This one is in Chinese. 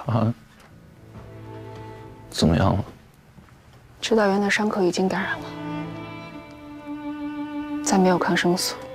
他怎么样了？ 指导员的伤口已经感染了，再没有抗生素。